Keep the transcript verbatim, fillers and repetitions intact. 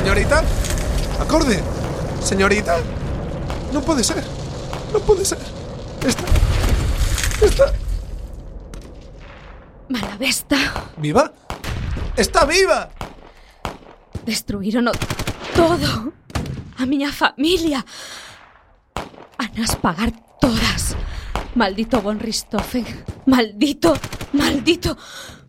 Señorita, acorde. Señorita, non pode ser. Non pode ser. Esta... Esta... Malavesta. Viva? Está viva! Destruírono todo. A miña familia. Anas pagar todas. Maldito von Richthofen. Maldito, maldito...